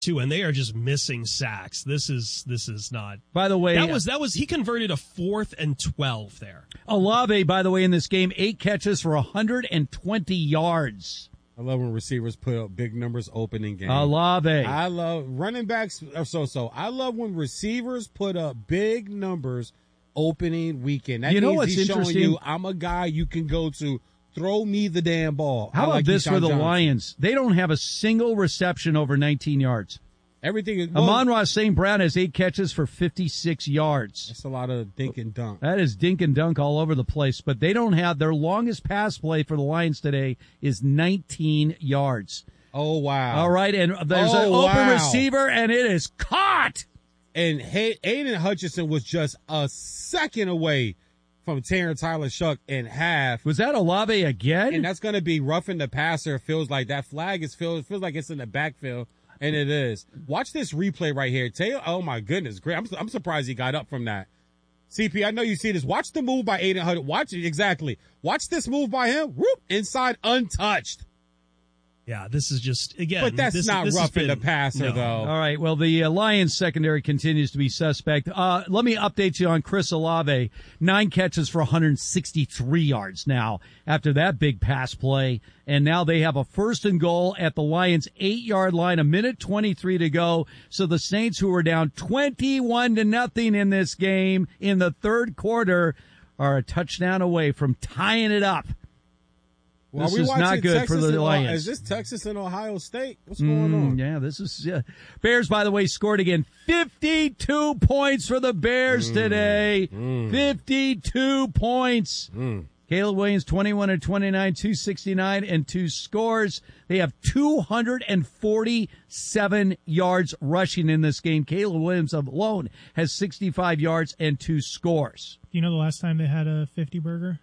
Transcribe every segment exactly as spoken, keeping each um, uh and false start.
too, and they are just missing sacks. This is this is not. By the way, that was that was he converted a fourth and twelve there. Olave, by the way, in this game, eight catches for one hundred twenty yards. I love when receivers put up big numbers opening game. Olave. I love running backs. So so I love when receivers put up big numbers opening weekend. That you know means what's he's interesting? showing you I'm a guy you can go to. Throw me the damn ball. How I about like this Keyshawn for the Johnson. Lions? They don't have a single reception over nineteen yards. Everything is well, Amon-Ra Saint Brown has eight catches for fifty-six yards. That's a lot of dink and dunk. That is dink and dunk all over the place. But they don't have their longest pass play for the Lions today is nineteen yards. Oh wow! All right, and there's oh, an open wow. receiver, and it is caught. And Hay- Aiden Hutchinson was just a second away from tearing Tyler Shuck in half. Was that Olave again? And that's going to be roughing the passer. It feels like that flag is feels feels like it's in the backfield, and it is. Watch this replay right here. Taylor, oh my goodness, great! I'm I'm surprised he got up from that. C P, I know you see this. Watch the move by Aiden Hutchinson. Watch it exactly. Watch this move by him. Whoop, inside, untouched. Yeah, this is just, again. But that's this, not this roughing been, the passer, no. though. All right, well, the uh, Lions secondary continues to be suspect. Uh, let me update you on Chris Olave. Nine catches for one hundred sixty-three yards now after that big pass play. And now they have a first and goal at the Lions' eight-yard line, a minute twenty-three to go. So the Saints, who were down twenty-one to nothing in this game in the third quarter, are a touchdown away from tying it up. Well, this we is not good Texas for the and, Lions. Is this Texas and Ohio State? What's Mm, going on? Yeah, this is uh, Bears. By the way, scored again. Fifty-two points for the Bears mm, today. Mm, Fifty-two points. Mm. Caleb Williams, twenty-one and twenty-nine, two sixty-nine, and two scores. They have two hundred forty-seven yards rushing in this game. Caleb Williams alone has sixty-five yards and two scores. Do you know the last time they had a fifty burger?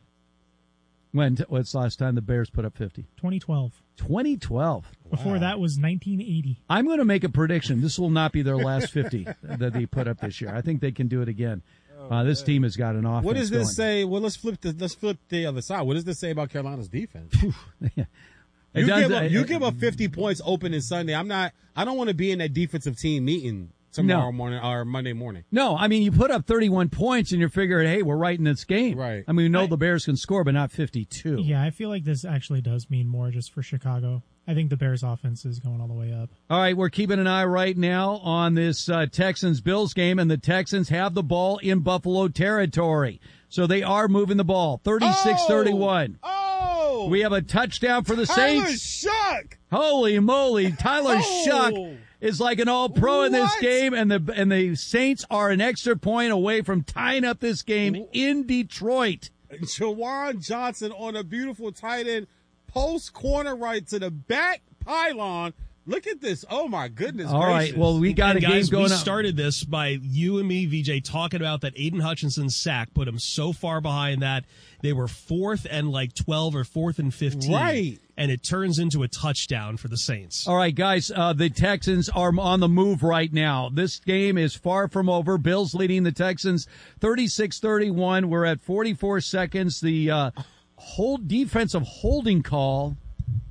When? What's the last time the Bears put up fifty? twenty twelve. twenty twelve. Before Wow. that was nineteen eighty. I'm going to make a prediction. This will not be their last fifty that they put up this year. I think they can do it again. Uh, this team has got an offense. What does this going. say? Well, let's flip the let's flip the other side. What does this say about Carolina's defense? yeah. You does- give up, you uh, give up fifty points opening Sunday. I'm not. I don't want to be in that defensive team meeting tomorrow No. morning or Monday morning. No, I mean, you put up thirty-one points and you're figuring, hey, we're right in this game. Right. I mean, we know the Bears can score, but not fifty-two. Yeah, I feel like this actually does mean more just for Chicago. I think the Bears offense is going all the way up. All right, we're keeping an eye right now on this uh, Texans-Bills game, and the Texans have the ball in Buffalo territory. So they are moving the ball, thirty-six thirty-one. Oh! We have a touchdown for the Tyler Saints. Shuck! Holy moly, Tyler Oh! Shuck is like an all-pro in this What? game, and the and the Saints are an extra point away from tying up this game in Detroit. Jawan Johnson on a beautiful tight end post corner right to the back pylon. Look at this. Oh, my goodness All gracious. right, well, we got And a guys, game going we on. started this by you and me, V J, talking about that Aiden Hutchinson's sack put him so far behind that they were fourth and like twelve or fourth and fifteen. Right. And it turns into a touchdown for the Saints. All right, guys, uh, the Texans are on the move right now. This game is far from over. Bills leading the Texans thirty-six thirty-one. We're at forty-four seconds. The uh, whole defensive holding call.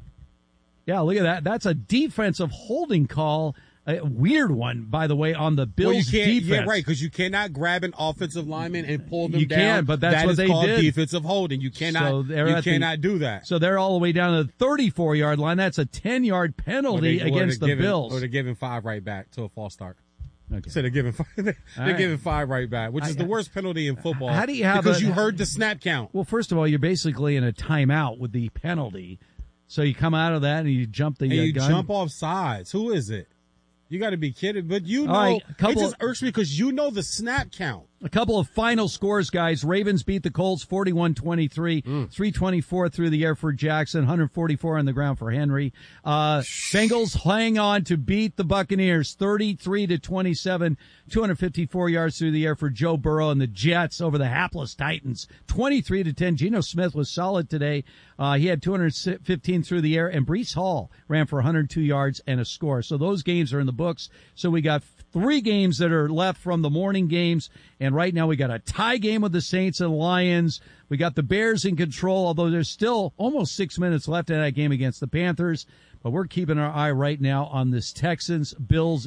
Yeah, look at that. That's a defensive holding call. A weird one, by the way, on the Bills' Well, you can't, defense. yeah, right, because you cannot grab an offensive lineman and pull them You down. can, but that's That what is they called did. defensive holding. You cannot, So they're you at the- cannot do that. So they're all the way down to the thirty-four-yard line. That's a ten-yard Or penalty they- or against they're the giving, Bills. Or they're giving five right back to a false start. Okay. So they're giving five, they're right. giving five right back, which is I- the worst penalty in football. How do you have because a- you heard the snap count. Well, first of all, you're basically in a timeout with the penalty. So you come out of that and you jump the And uh, you gun. jump off sides. Who is it? You got to be kidding. But you know, All right, a couple it just of- irks me because you know the snap count. A couple of final scores, guys. Ravens beat the Colts forty-one twenty-three, Mm. three twenty-four through the air for Jackson, one forty-four on the ground for Henry. Uh, Bengals hang on to beat the Buccaneers thirty-three to twenty-seven, two fifty-four yards through the air for Joe Burrow, and the Jets over the hapless Titans twenty-three to ten. Geno Smith was solid today. Uh, he had two hundred fifteen through the air, and Breece Hall ran for one hundred two yards and a score. So those games are in the books. So we got three games that are left from the morning games, and right now we got a tie game with the Saints and Lions. We got the Bears in control, although there's still almost six minutes left in that game against the Panthers. But we're keeping our eye right now on this Texans-Bills